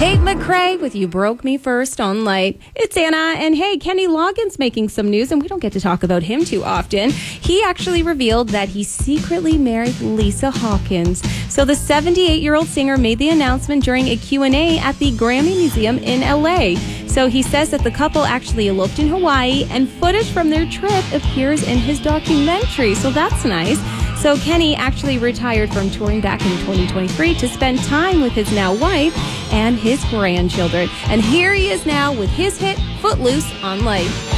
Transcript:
Tate McRae with You Broke Me First on Light. It's Anna, and hey, Kenny Loggins making some news, and we don't get to talk about him too often. He actually revealed that he secretly married Lisa Hawkins. So the 78-year-old singer made the announcement during a Q&A at the Grammy Museum in LA. So he says that the couple actually eloped in Hawaii, and footage from their trip appears in his documentary, so that's nice. So Kenny actually retired from touring back in 2023 to spend time with his now wife and his grandchildren. And here he is now with his hit, Footloose, on Light.